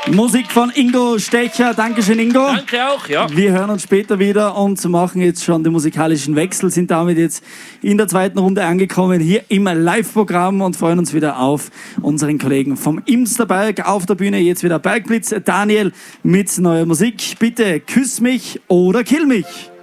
Musik von Ingo Stecher. Dankeschön, Ingo. Danke auch, ja. Wir hören uns später wieder und machen jetzt schon den musikalischen Wechsel, sind damit jetzt in der zweiten Runde angekommen, hier im Live-Programm und freuen uns wieder auf unseren Kollegen vom Imsterberg. Auf der Bühne jetzt wieder Bergblitz, Daniel mit neuer Musik. Bitte küss mich oder kill mich.